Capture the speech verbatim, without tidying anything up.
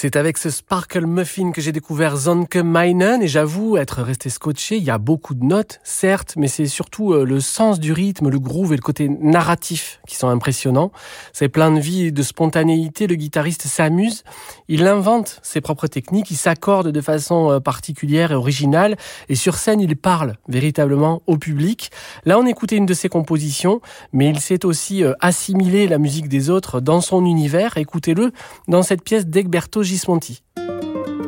C'est avec ce Sparkle Muffin que j'ai découvert Zonke Meinen et j'avoue être resté scotché. Il y a beaucoup de notes, certes, mais c'est surtout le sens du rythme, le groove et le côté narratif qui sont impressionnants. C'est plein de vie et de spontanéité. Le guitariste s'amuse. Il invente ses propres techniques. Il s'accorde de façon particulière et originale. Et sur scène, il parle véritablement au public. Là, on écoutait une de ses compositions, mais il sait aussi assimiler la musique des autres dans son univers. Écoutez-le dans cette pièce d'Egberto Gismonti.